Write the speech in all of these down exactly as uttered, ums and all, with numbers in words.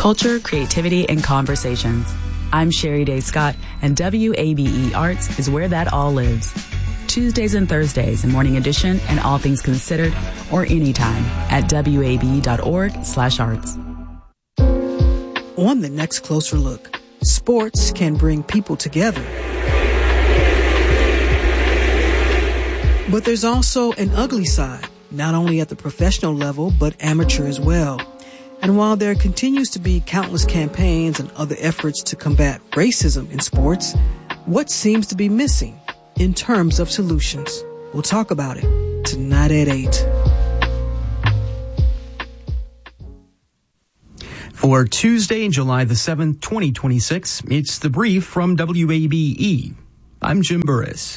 culture, creativity, and conversations. I'm Sherry Day Scott, and W A B E Arts is where that all lives. Tuesdays and Thursdays in Morning Edition and All Things Considered, or anytime at W A B E dot org slash arts. On the next Closer Look, sports can bring people together. But there's also an ugly side, not only at the professional level, but amateur as well. And while there continues to be countless campaigns and other efforts to combat racism in sports, what seems to be missing in terms of solutions? We'll talk about it tonight at eight. For Tuesday, July the seventh, twenty twenty-six, it's The Brief from W A B E. I'm Jim Burris.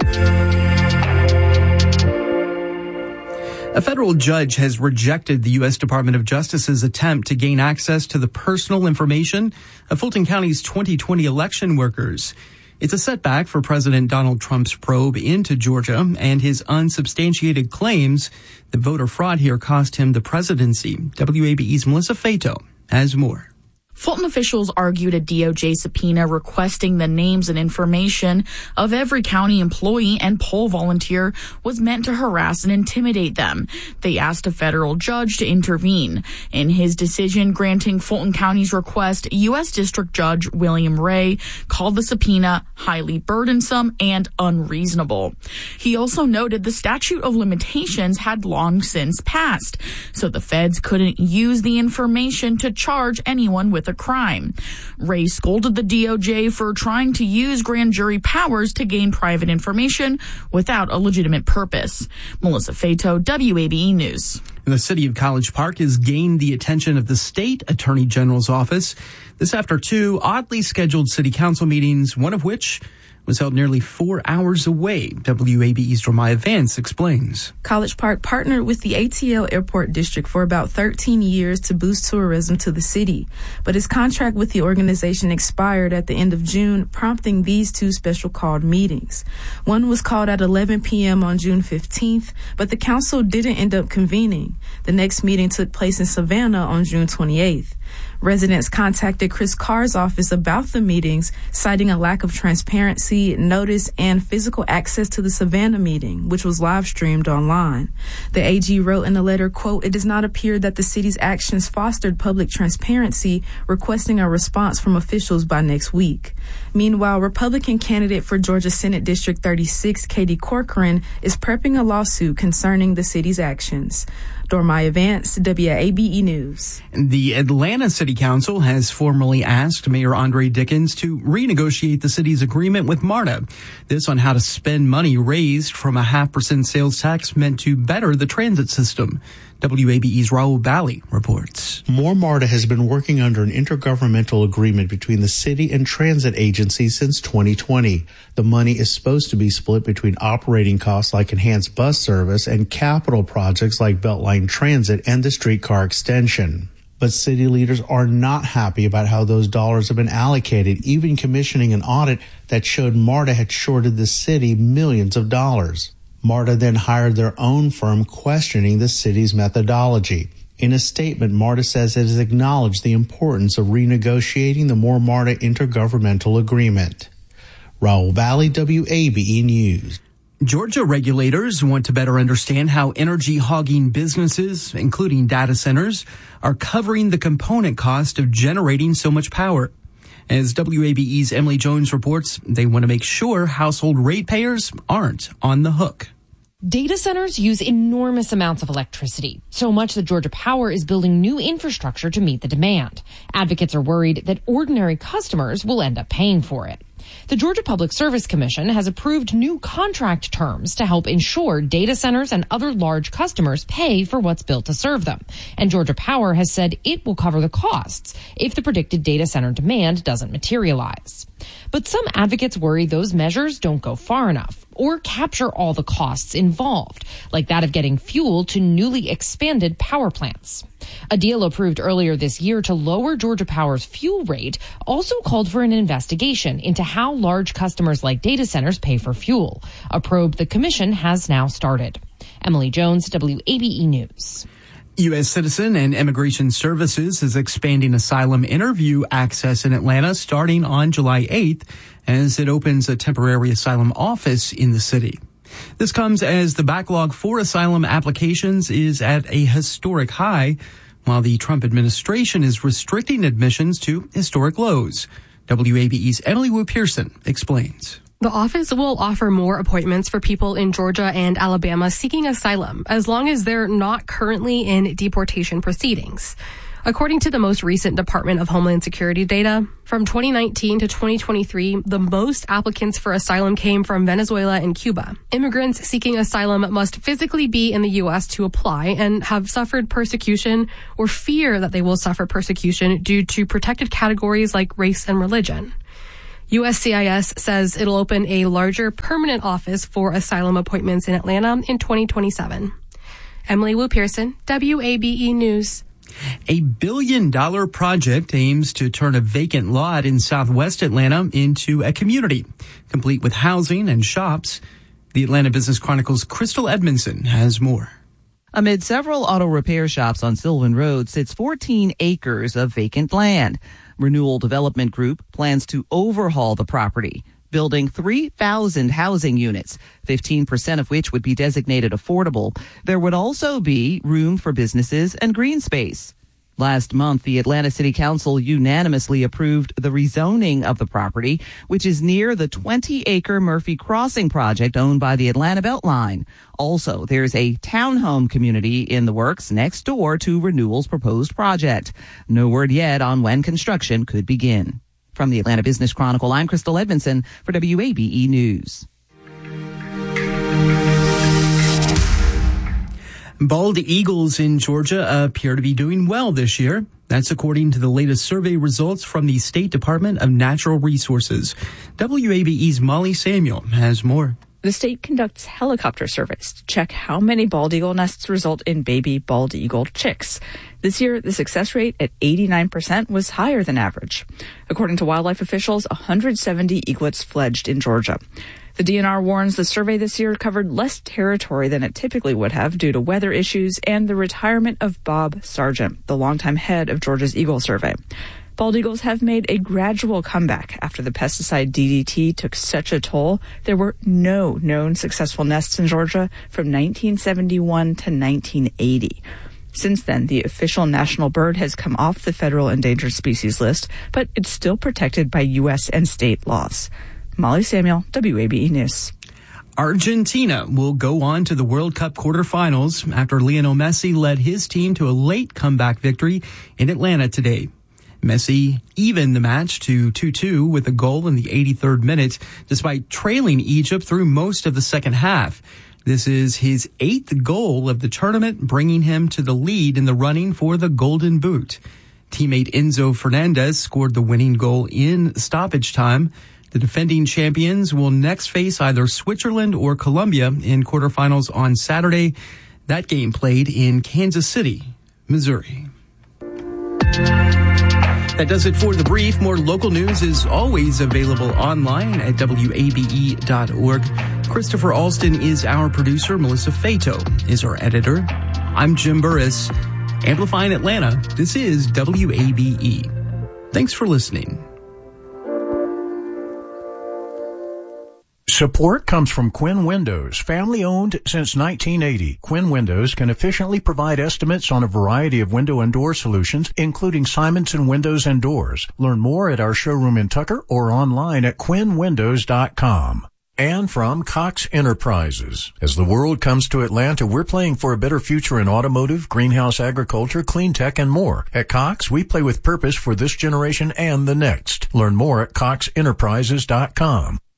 A federal judge has rejected the U S Department of Justice's attempt to gain access to the personal information of Fulton County's twenty twenty election workers. It's a setback for President Donald Trump's probe into Georgia and his unsubstantiated claims that voter fraud here cost him the presidency. W A B E's Melissa Fato has more. Fulton officials argued a D O J subpoena requesting the names and information of every county employee and poll volunteer was meant to harass and intimidate them. They asked a federal judge to intervene. In his decision granting Fulton County's request, U S District Judge William Ray called the subpoena highly burdensome and unreasonable. He also noted the statute of limitations had long since passed, so the feds couldn't use the information to charge anyone with a crime. Ray scolded the D O J for trying to use grand jury powers to gain private information without a legitimate purpose. Melissa Fato, W A B E News. The city of College Park has gained the attention of the state attorney general's office. This after two oddly scheduled city council meetings, one of which was held nearly four hours away. W A B E's Dormaya Vance explains. College Park partnered with the A T L Airport District for about thirteen years to boost tourism to the city. But its contract with the organization expired at the end of June, prompting these two special called meetings. One was called at eleven p.m. on June fifteenth, but the council didn't end up convening. The next meeting took place in Savannah on June twenty-eighth. Residents contacted Chris Carr's office about the meetings, citing a lack of transparency, notice, and physical access to the Savannah meeting, which was live streamed online. The A G wrote in a letter, quote, "It does not appear that the city's actions fostered public transparency, requesting a response from officials by next week." Meanwhile, Republican candidate for Georgia Senate District thirty-six, Katie Corcoran, is prepping a lawsuit concerning the city's actions. Dormaya Vance, W A B E News. The Atlanta City Council has formally asked Mayor Andre Dickens to renegotiate the city's agreement with MARTA. This on how to spend money raised from a half percent sales tax meant to better the transit system. W A B E's Raul Bali reports. More MARTA has been working under an intergovernmental agreement between the city and transit agencies since twenty twenty. The money is supposed to be split between operating costs like enhanced bus service and capital projects like Beltline Transit and the streetcar extension. But city leaders are not happy about how those dollars have been allocated, even commissioning an audit that showed MARTA had shorted the city millions of dollars. MARTA then hired their own firm questioning the city's methodology. In a statement, MARTA says it has acknowledged the importance of renegotiating the More MARTA intergovernmental agreement. Raul Valley, W A B E News. Georgia regulators want to better understand how energy hogging businesses, including data centers, are covering the component cost of generating so much power. As W A B E's Emily Jones reports, they want to make sure household ratepayers aren't on the hook. Data centers use enormous amounts of electricity, so much that Georgia Power is building new infrastructure to meet the demand. Advocates are worried that ordinary customers will end up paying for it. The Georgia Public Service Commission has approved new contract terms to help ensure data centers and other large customers pay for what's built to serve them. And Georgia Power has said it will cover the costs if the predicted data center demand doesn't materialize. But some advocates worry those measures don't go far enough or capture all the costs involved, like that of getting fuel to newly expanded power plants. A deal approved earlier this year to lower Georgia Power's fuel rate also called for an investigation into how large customers like data centers pay for fuel, a probe the commission has now started. Emily Jones, W A B E News. U S Citizen and Immigration Services is expanding asylum interview access in Atlanta starting on July eighth as it opens a temporary asylum office in the city. This comes as the backlog for asylum applications is at a historic high, while the Trump administration is restricting admissions to historic lows. W A B E's Emily Wu Pearson explains. The office will offer more appointments for people in Georgia and Alabama seeking asylum, as long as they're not currently in deportation proceedings. According to the most recent Department of Homeland Security data, from twenty nineteen to twenty twenty-three, the most applicants for asylum came from Venezuela and Cuba. Immigrants seeking asylum must physically be in the U S to apply and have suffered persecution or fear that they will suffer persecution due to protected categories like race and religion. U S C I S says it'll open a larger permanent office for asylum appointments in Atlanta in twenty twenty-seven. Emily Wu Pearson, W A B E News. A billion dollar project aims to turn a vacant lot in southwest Atlanta into a community, complete with housing and shops. The Atlanta Business Chronicle's Crystal Edmondson has more. Amid several auto repair shops on Sylvan Road sits fourteen acres of vacant land. Renewal Development Group plans to overhaul the property, building three thousand housing units, fifteen percent of which would be designated affordable. There would also be room for businesses and green space. Last month, the Atlanta City Council unanimously approved the rezoning of the property, which is near the twenty acre Murphy Crossing project owned by the Atlanta Beltline. Also, there's a townhome community in the works next door to Renewal's proposed project. No word yet on when construction could begin. From the Atlanta Business Chronicle, I'm Crystal Edmondson for W A B E News. Bald eagles in Georgia appear to be doing well this year. That's according to the latest survey results from the State Department of Natural Resources. W A B E's Molly Samuel has more. The state conducts helicopter surveys to check how many bald eagle nests result in baby bald eagle chicks. This year, the success rate at eighty-nine percent was higher than average. According to wildlife officials, one hundred seventy eaglets fledged in Georgia. The D N R warns the survey this year covered less territory than it typically would have due to weather issues and the retirement of Bob Sargent, the longtime head of Georgia's Eagle Survey. Bald eagles have made a gradual comeback after the pesticide D D T took such a toll. There were no known successful nests in Georgia from nineteen seventy-one to nineteen eighty. Since then, the official national bird has come off the federal endangered species list, but it's still protected by U S and state laws. Molly Samuel, W A B E News. Argentina will go on to the World Cup quarterfinals after Lionel Messi led his team to a late comeback victory in Atlanta today. Messi evened the match to two two with a goal in the eighty-third minute, despite trailing Egypt through most of the second half. This is his eighth goal of the tournament, bringing him to the lead in the running for the Golden Boot. Teammate Enzo Fernandez scored the winning goal in stoppage time. The defending champions will next face either Switzerland or Colombia in quarterfinals on Saturday. That game played in Kansas City, Missouri. That does it for The Brief. More local news is always available online at W A B E dot org. Christopher Alston is our producer. Melissa Fato is our editor. I'm Jim Burris. Amplifying Atlanta, this is W A B E. Thanks for listening. Support comes from Quinn Windows, family-owned since nineteen eighty. Quinn Windows can efficiently provide estimates on a variety of window and door solutions, including Simonson Windows and Doors. Learn more at our showroom in Tucker or online at quinn windows dot com. And from Cox Enterprises. As the world comes to Atlanta, we're playing for a better future in automotive, greenhouse agriculture, clean tech, and more. At Cox, we play with purpose for this generation and the next. Learn more at cox enterprises dot com.